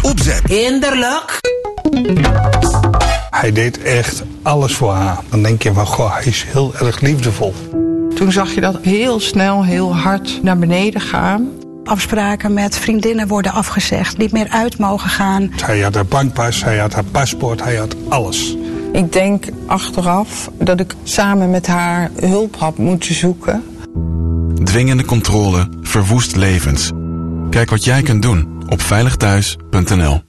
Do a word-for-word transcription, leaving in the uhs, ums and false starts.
Opzet. Hinderlijk. Hij deed echt alles voor haar. Dan denk je van, goh, hij is heel erg liefdevol. Toen zag je dat heel snel, heel hard naar beneden gaan. Afspraken met vriendinnen worden afgezegd, niet meer uit mogen gaan. Hij had haar bankpas, hij had haar paspoort, hij had alles. Ik denk achteraf dat ik samen met haar hulp had moeten zoeken. Dwingende controle verwoest levens. Kijk wat jij kunt doen op veilig thuis punt n l.